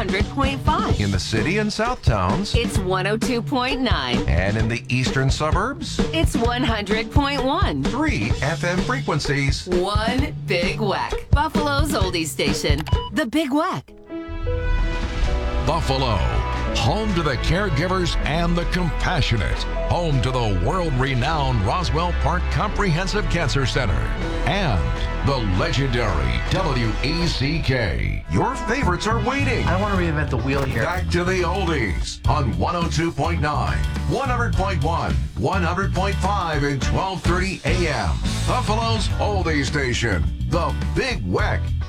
100.5. In the city and south towns. It's 102.9. And in the eastern suburbs. It's 100.1. 3 FM frequencies. One Big Whack. Buffalo's oldies station. The Big Whack. Buffalo, home to the caregivers and the compassionate, home to the world-renowned Roswell Park Comprehensive Cancer Center, and the legendary WECK. Your favorites are waiting. I don't want to reinvent the wheel here. Back to the oldies on 102.9, 100.1, 100.5, and 1230 AM. Buffalo's oldie station, the Big Whack.